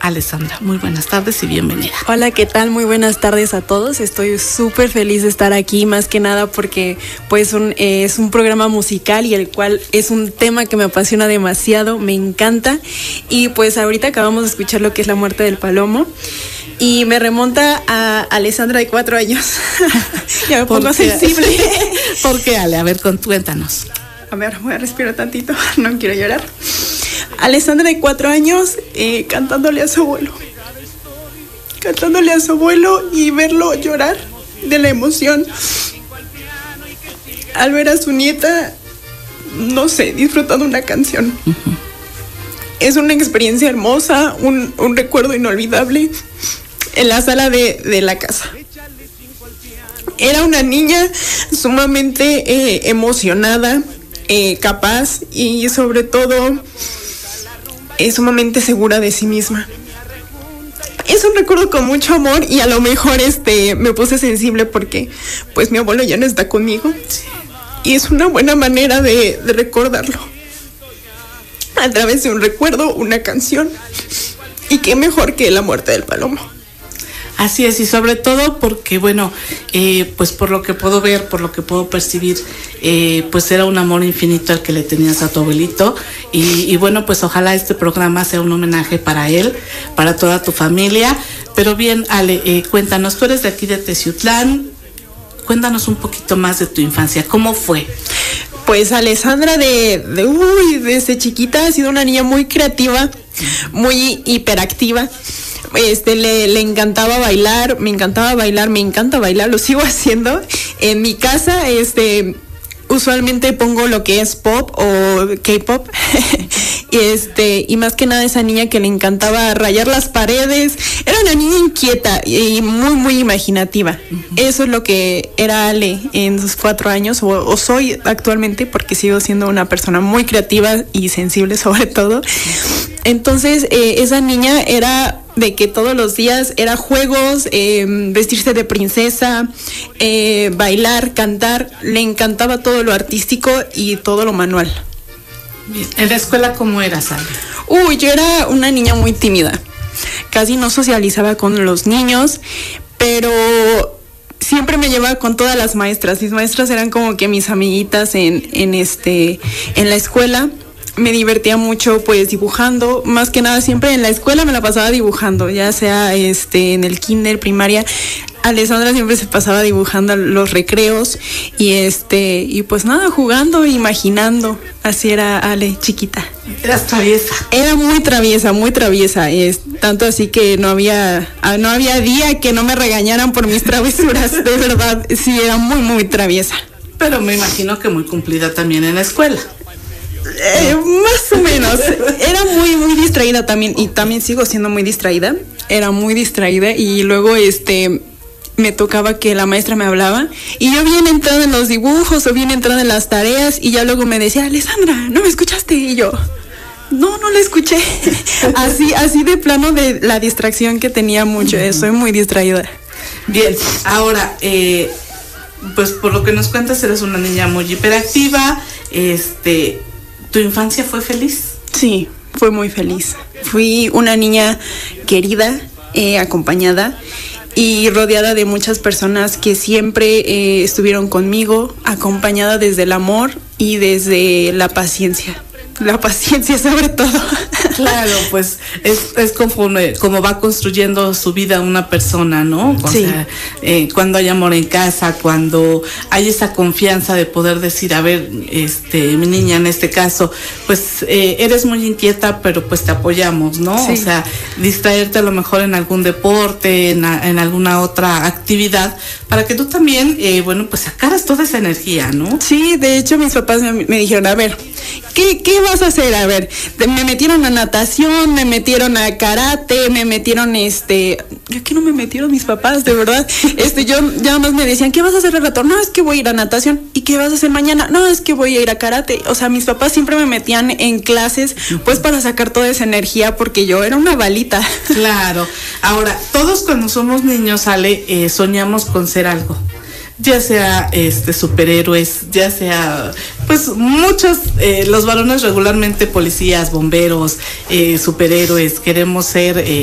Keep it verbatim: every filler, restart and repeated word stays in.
Alessandra. Muy buenas tardes y bienvenida. Hola, ¿qué tal? Muy buenas tardes a todos. Estoy súper feliz de estar aquí, más que nada porque pues un, eh, es un programa musical y el cual es un tema que me apasiona demasiado, me encanta. Y pues ahorita acabamos de escuchar lo que es La muerte del palomo. Y me remonta a Alessandra de cuatro años. Ya me pongo sensible. ¿Por qué, Ale? A ver, cuéntanos. A ver, voy a respirar tantito, no quiero llorar. Alessandra de cuatro años eh, cantándole a su abuelo. Cantándole a su abuelo y verlo llorar de la emoción. Al ver a su nieta, no sé, disfrutando una canción. Uh-huh. Es una experiencia hermosa, un, un recuerdo inolvidable en la sala de, de la casa. Era una niña sumamente eh, emocionada, eh, capaz y sobre todo eh, sumamente segura de sí misma. Es un recuerdo con mucho amor y a lo mejor este me puse sensible porque pues mi abuelo ya no está conmigo y es una buena manera de, de recordarlo a través de un recuerdo, una canción, y qué mejor que La muerte del palomo. Así es, y sobre todo porque, bueno, eh, pues por lo que puedo ver, por lo que puedo percibir, eh, pues era un amor infinito al que le tenías a tu abuelito, y, y bueno, pues ojalá este programa sea un homenaje para él, para toda tu familia. Pero bien, Ale, eh, cuéntanos, tú eres de aquí de Teciutlán, cuéntanos un poquito más de tu infancia, ¿cómo fue? Pues Alessandra de, de uy, desde chiquita ha sido una niña muy creativa, muy hiperactiva. Este, le, le encantaba bailar, me encantaba bailar, me encanta bailar, lo sigo haciendo. En mi casa, este, usualmente pongo lo que es pop o K-pop. y este, y más que nada esa niña que le encantaba rayar las paredes. Era una niña inquieta y muy, muy imaginativa. Uh-huh. Eso es lo que era Ale en sus cuatro años, o, o soy actualmente, porque sigo siendo una persona muy creativa y sensible sobre todo. Entonces, eh, esa niña era de que todos los días era juegos, eh, vestirse de princesa, eh, bailar, cantar. Le encantaba todo lo artístico y todo lo manual. Bien. ¿En la escuela cómo eras, Ale? Uy, yo era una niña muy tímida. Casi no socializaba con los niños, pero siempre me llevaba con todas las maestras. Mis maestras eran como que mis amiguitas en, en, este, en la escuela. Me divertía mucho pues dibujando, más que nada siempre en la escuela me la pasaba dibujando, ya sea este en el kinder, primaria. Alessandra siempre se pasaba dibujando los recreos y este y pues nada, jugando, imaginando. Así era Ale, chiquita. Eras traviesa. Era muy traviesa, muy traviesa, es tanto así que no había no había día que no me regañaran por mis travesuras, de verdad, sí era muy muy traviesa. Pero me imagino que muy cumplida también en la escuela. Eh, más o menos. Era muy, muy distraída también. Y también sigo siendo muy distraída. Era muy distraída. Y luego este me tocaba que la maestra me hablaba. Y yo bien entrada en los dibujos o bien entrada en las tareas. Y ya luego me decía, Alessandra, ¿no me escuchaste? Y yo, no, no la escuché. Así, así de plano de la distracción que tenía mucho. Uh-huh. Soy muy distraída. Bien, ahora, eh, pues por lo que nos cuentas, eres una niña muy hiperactiva. Este... ¿Tu infancia fue feliz? Sí, fue muy feliz. Fui una niña querida, eh, acompañada y rodeada de muchas personas que siempre eh, estuvieron conmigo, acompañada desde el amor y desde la paciencia. La paciencia sobre todo. Claro, pues es, es conforme como va construyendo su vida una persona, ¿no? O sí. sea, eh, cuando hay amor en casa, cuando hay esa confianza de poder decir, a ver, este, mi niña en este caso, pues eh, eres muy inquieta, pero pues te apoyamos, ¿no? Sí. O sea, distraerte a lo mejor en algún deporte, en, a, en alguna otra actividad, para que tú también, eh, bueno, pues sacaras toda esa energía, ¿no? Sí, de hecho mis papás me, me dijeron, a ver, ¿qué, qué vas a hacer? A ver, me metieron a natación, me metieron a karate, me metieron este, ¿a qué no me metieron mis papás? De verdad, este, yo ya más me decían, ¿qué vas a hacer al rato? No, es que voy a ir a natación. ¿Y qué vas a hacer mañana? No, es que voy a ir a karate. O sea, mis papás siempre me metían en clases, pues para sacar toda esa energía, porque yo era una balita. Claro. Ahora, todos cuando somos niños, Ale, eh, soñamos con ser algo. Ya sea este superhéroes, ya sea pues muchos, eh, los varones regularmente policías, bomberos, eh, superhéroes, queremos ser eh,